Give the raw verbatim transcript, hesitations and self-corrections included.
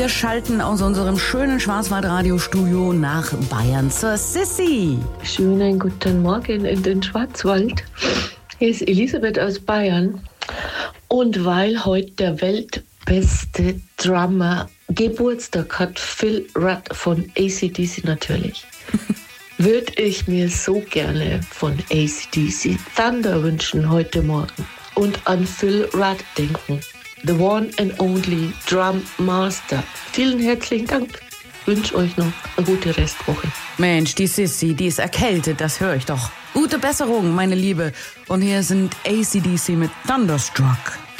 Wir schalten aus unserem schönen Schwarzwald-Radiostudio nach Bayern zur Sissi. Schönen guten Morgen in den Schwarzwald. Hier ist Elisabeth aus Bayern. Und weil heute der weltbeste Drummer Geburtstag hat, Phil Rudd von A C D C natürlich, würde ich mir so gerne von A C D C Thunder wünschen heute Morgen und an Phil Rudd denken. The one and only Drum Master. Vielen herzlichen Dank. Ich wünsche euch noch eine gute Restwoche. Mensch, die Sissi, die ist erkältet, das höre ich doch. Gute Besserung, meine Liebe. Und hier sind A C D C mit Thunderstruck.